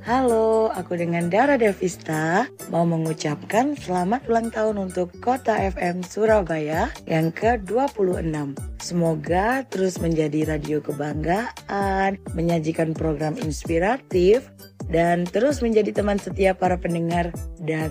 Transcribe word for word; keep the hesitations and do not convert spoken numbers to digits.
Halo, aku dengan Dara Devista mau mengucapkan selamat ulang tahun untuk Kota F M Surabaya yang ke dua puluh enam. Semoga terus menjadi radio kebanggaan, menyajikan program inspiratif, dan terus menjadi teman setia para pendengar dan